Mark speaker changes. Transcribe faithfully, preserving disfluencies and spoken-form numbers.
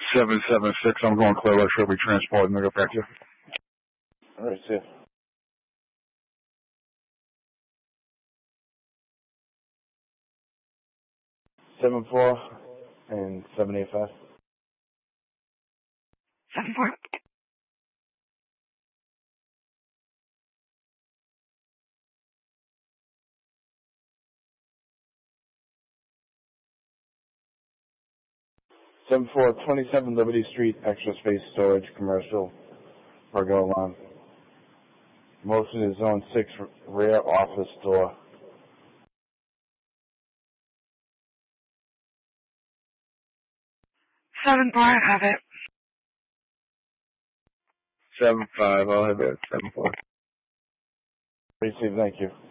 Speaker 1: seven seven six, I'm going Clear Lake, should be transporting, I'll get back to you.
Speaker 2: Alright, see ya. Seven four and seven eight five.
Speaker 3: Seven four.
Speaker 2: Seven four twenty seven Liberty Street, extra space storage, commercial, Virgo alarm. Motion is zone six, rear office door.
Speaker 3: Seven four, I have it.
Speaker 1: Seven five, I'll have it. Seven four.
Speaker 2: Receive, thank you.